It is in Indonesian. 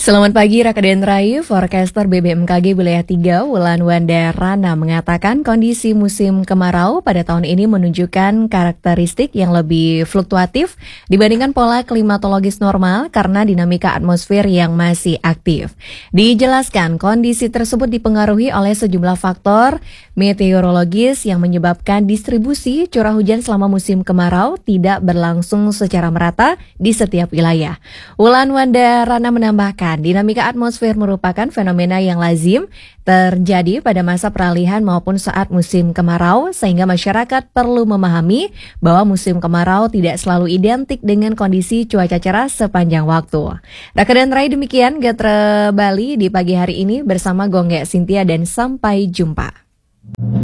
Selamat pagi Rakeden Rai, forecaster BBMKG Wilayah 3 Wulan Wandarana mengatakan kondisi musim kemarau pada tahun ini menunjukkan karakteristik yang lebih fluktuatif dibandingkan pola klimatologis normal karena dinamika atmosfer yang masih aktif. Dijelaskan kondisi tersebut dipengaruhi oleh sejumlah faktor meteorologis yang menyebabkan distribusi curah hujan selama musim kemarau tidak berlangsung secara merata di setiap wilayah. Wulan Wandarana menambahkan dinamika atmosfer merupakan fenomena yang lazim terjadi pada masa peralihan maupun saat musim kemarau, sehingga masyarakat perlu memahami bahwa musim kemarau tidak selalu identik dengan kondisi cuaca cerah sepanjang waktu. Rakeden Rai, demikian Gatra Bali di pagi hari ini bersama Gongge Cynthia dan sampai jumpa.